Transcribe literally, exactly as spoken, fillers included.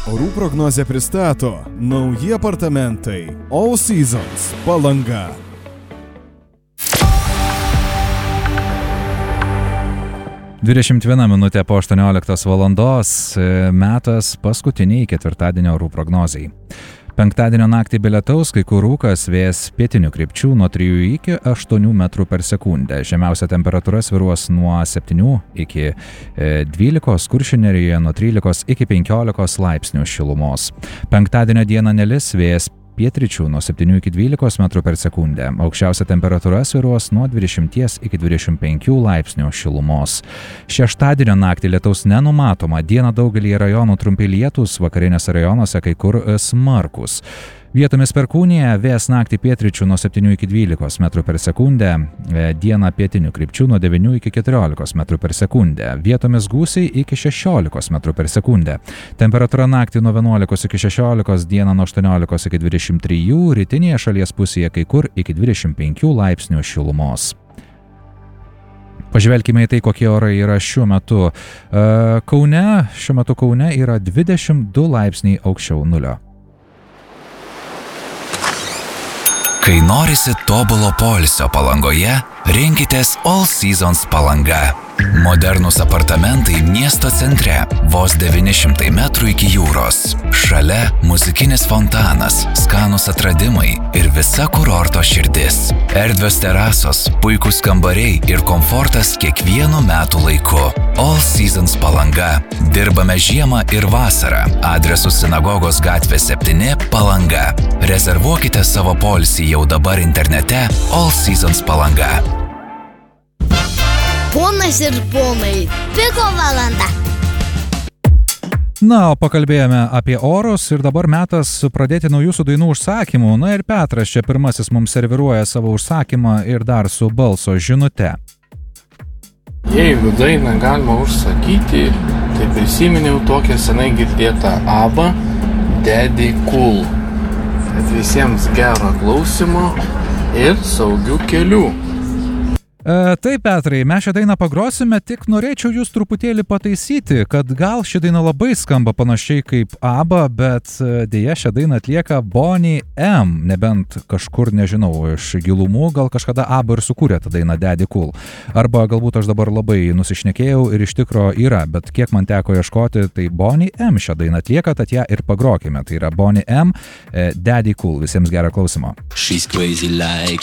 Orų prognozę pristato nauji apartamentai All Seasons Palanga. dvidešimt viena minutė po aštuonioliktos valandos, metas paskutiniai ketvirtadienio orų prognozei. Penktadienio naktį be lietaus, kai kur rūkas, vėjas pietinių krypčių nuo trijų iki aštuonių metrų per sekundę. Žemiausia temperatūra svyruos nuo septynių iki dvylikos, Kuršių nerijoje nuo trylikos iki penkiolikos laipsnių šilumos. Penktadienio dieną nelis, vėjas pietryčių nuo septynių iki dvylikos metrų per sekundę. Aukščiausia temperatūra svyruos nuo dvidešimties iki dvidešimt penkių laipsnių šilumos. Šeštadienio naktį lietaus nenumatoma, dieną daugelį rajonų trumpi lietūs, vakarinėse rajonuose kai kur smarkūs. Vietomis perkūnija, vėjas naktį pietryčių nuo septynių iki dvylikos metrų per sekundę, dieną pietinių krypčių nuo devynių iki keturiolikos metrų per sekundę, vietomis gūsiai iki šešiolikos metrų per sekundę. Temperatūra naktį nuo vienuolikos iki šešiolikos, dieną nuo aštuoniolikos iki dvidešimt trijų, rytinėje šalies pusėje kai kur iki dvidešimt penkių laipsnių šilumos. Pažvelkime į tai, kokie orai yra šiuo metu. Kaune, šiuo metu Kaune yra dvidešimt du laipsniai aukščiau nulio. Kai norisi tobulo poilsio Palangoje, rinkitės All Seasons Palanga. Modernūs apartamentai miesto centre, vos devyni šimtai metrų iki jūros. Šalia muzikinis fontanas, skanūs atradimai ir visa kurorto širdis. Erdvios terasos, puikūs kambariai ir komfortas kiekvienu metų laiku. All Seasons Palanga. Dirbame žiemą ir vasarą. Adresu Sinagogos gatvė septyni Palanga. Rezervuokite savo poilsį jau dabar internete All Seasons Palanga. Ponas ir ponai, piko valanda. Na, o pakalbėjome apie orus ir dabar metas pradėti nuo jūsų dainų užsakymų. Na ir Petras čia pirmasis mums serviruoja savo užsakymą ir dar su balso žinute. Jeigu dainą galima užsakyti, tai prisiminiau tokią senai girdėtą ABBA Daddy Cool. Tad visiems gero klausimo ir saugių kelių. E, taip, Petrai, mes šią dainą pagrosime, tik norėčiau jūs truputėlį pataisyti, kad gal ši daina labai skamba panašiai kaip ABBA, bet dėja šią dainą atlieka Boney M, nebent kažkur, nežinau, iš gilumų, gal kažkada ABBA ir sukūrė tą dainą Daddy Cool. Arba galbūt aš dabar labai nusišnekėjau ir iš tikro yra, bet kiek man teko ieškoti, tai Boney M šią dainą atlieka, tad ją ir pagrokime. Tai yra Boney M, Daddy Cool. Visiems gero klausimo. She's crazy like